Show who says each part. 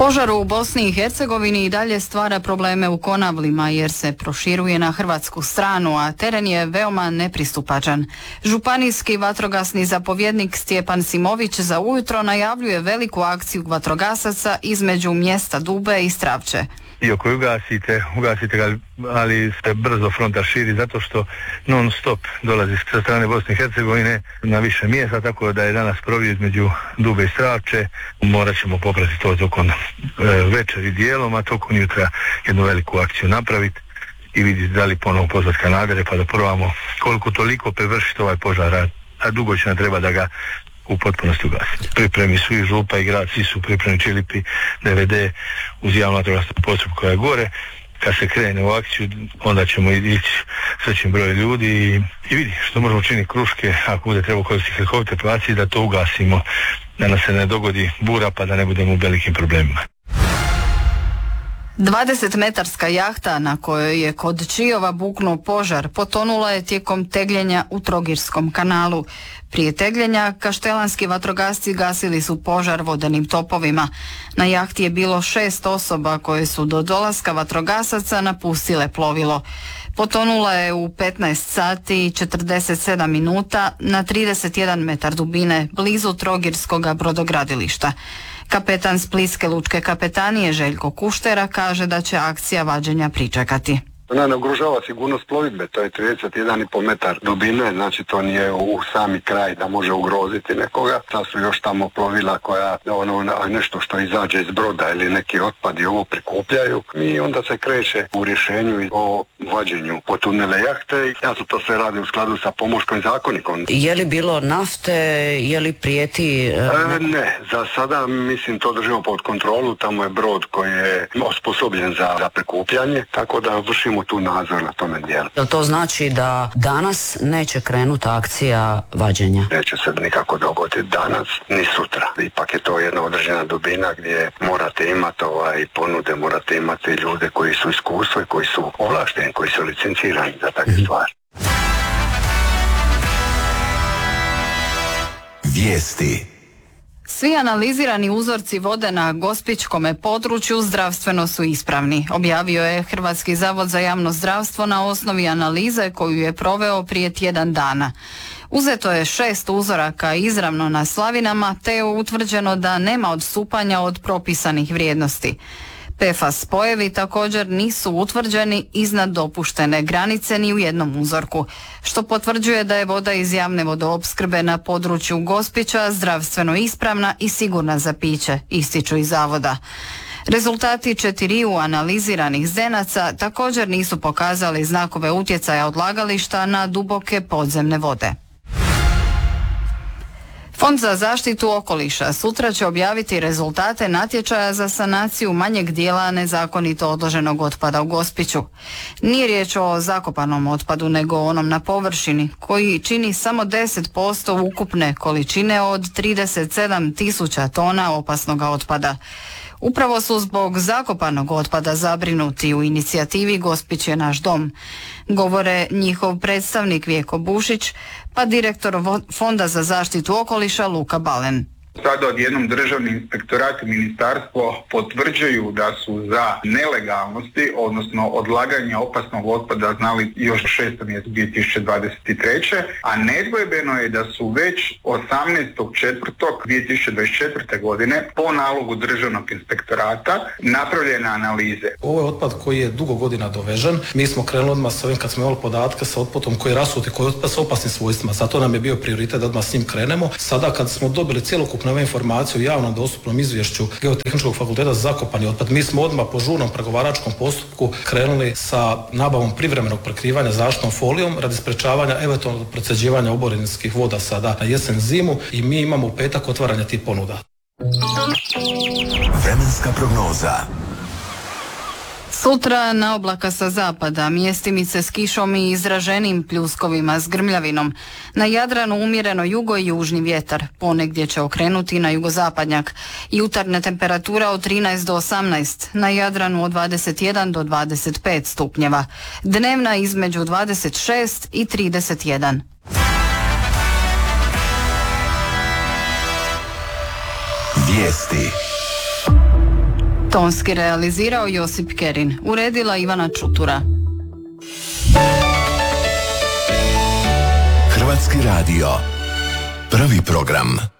Speaker 1: Požar u Bosni i Hercegovini i dalje stvara probleme u Konavlima jer se proširuje na hrvatsku stranu, a teren je veoma nepristupačan. Županijski vatrogasni zapovjednik Stjepan Simović za ujutro najavljuje veliku akciju vatrogasaca između mjesta Dube i Stravče.
Speaker 2: Dio koji ugasite ga, ali se brzo fronta širi zato što non stop dolazi sa strane Bosne i Hercegovine na više mjesta, tako da je danas provio između Dube i Stravče. Morat ćemo popratiti to tokom večeri dijelom, a tokom jutra jednu veliku akciju napraviti i vidjeti da li ponovo pozvati kanadere pa da probamo koliko toliko prevršiti ovaj požar, a dugo će nam treba da ga u potpunosti ugasiti. Pripremi su i župa i grad, svi su pripremni, Čilipi, DVD uz javnu vatrogasnu postrojbu koja je gore. Kad se krene u akciju, onda ćemo ići s većim brojem ljudi i vidi što možemo činiti kruške, ako bude treba koristiti helikopter placi, da to ugasimo, da nam se ne dogodi bura pa da ne budemo u velikim problemima.
Speaker 1: 20-metarska jahta na kojoj je kod Čiova buknuo požar potonula je tijekom tegljenja u Trogirskom kanalu. Prije tegljenja kaštelanski vatrogasci gasili su požar vodenim topovima. Na jahti je bilo 6 osoba koje su do dolaska vatrogasaca napustile plovilo. Potonula je u 15 sati i 47 minuta na 31 metar dubine blizu Trogirskoga brodogradilišta. Kapetan Splitske lučke kapetanije Željko Kuštera kaže da će akcija vađenja pričekati.
Speaker 3: Ona ne ugrožava sigurnost plovidbe, to je 31,5 metar dubine, znači to nije u sami kraj da može ugroziti nekoga. Sad su još tamo plovila koja nešto što izađe iz broda ili neki otpadi ovo prikupljaju i onda se kreće u rješenju o vađenju potonule jahte. Jasno to sve radi u skladu sa Pomorskim zakonikom.
Speaker 4: Je li bilo nafte, je li prijeti?
Speaker 3: Ne, za sada mislim to držimo pod kontrolu, tamo je brod koji je osposobljen za prikupljanje, tako da vršimo tu nadzor na tome dijelu.
Speaker 4: Jel to znači da danas neće krenuti akcija vađenja?
Speaker 3: Neće se nikako dogoditi danas ni sutra. Ipak je to jedna određena dubina gdje morate imati ponude, morate imati ljude koji su iskustvo i koji su ovlašteni, koji su licencirani za takve stvari.
Speaker 5: Vijesti.
Speaker 1: Svi analizirani uzorci vode na Gospićkome području zdravstveno su ispravni, objavio je Hrvatski zavod za javno zdravstvo na osnovi analize koju je proveo prije tjedan dana. Uzeto je 6 uzoraka izravno na slavinama te je utvrđeno da nema odstupanja od propisanih vrijednosti. PFAS spojevi također nisu utvrđeni iznad dopuštene granice ni u jednom uzorku, što potvrđuje da je voda iz javne vodoopskrbe na području Gospića zdravstveno ispravna i sigurna za piće, ističu iz zavoda. Rezultati 4 analiziranih zdenaca također nisu pokazali znakove utjecaja odlagališta na duboke podzemne vode. Fond za zaštitu okoliša sutra će objaviti rezultate natječaja za sanaciju manjeg dijela nezakonito odloženog otpada u Gospiću. Nije riječ o zakopanom otpadu, nego onom na površini, koji čini samo 10% ukupne količine od 37.000 tona opasnog otpada. Upravo su zbog zakopanog otpada zabrinuti u inicijativi Gospić je naš dom. Govore njihov predstavnik Vjeko Bušić, pa direktor Fonda za zaštitu okoliša Luka Balen.
Speaker 6: Sada odjednom Državni inspektorat i ministarstvo potvrđuju da su za nelegalnosti, odnosno odlaganje opasnog otpada znali još 6. mjesecu 2023. A nedvojbeno je da su već 18.4.2024. godine po nalogu Državnog inspektorata napravljene analize.
Speaker 7: Ovo je otpad koji je dugo godina dovežen. Mi smo krenuli odmah s ovim kad smo imali podatke sa otpadom koji je rasuti, koji je otpad s opasnim svojstvima. Zato nam je bio prioritet da odmah s njim krenemo. Sada kad smo dobili cjelokupne ove informacije u javnom dostupnom izvješću Geotehničkog fakulteta za zakopani otpad, mi smo odmah po žurnom pregovaračkom postupku krenuli sa nabavom privremenog prekrivanja zaštitnom folijom radi sprečavanja eventualnog procjeđivanja oborinskih voda sada na jesen zimu i mi imamo u petak otvaranje tih ponuda.
Speaker 5: Vremenska prognoza.
Speaker 1: Sutra na oblaka sa zapada, mjestimice s kišom i izraženim pljuskovima s grmljavinom. Na Jadranu umjereno jugo i južni vjetar, ponegdje će okrenuti na jugozapadnjak. Jutarnja temperatura od 13 do 18, na Jadranu od 21 do 25 stupnjeva. Dnevna između 26 i 31.
Speaker 5: Vijesti.
Speaker 1: Tonski realizirao Josip Kerin, uredila Ivana Čutura.
Speaker 5: Hrvatski radio. Prvi program.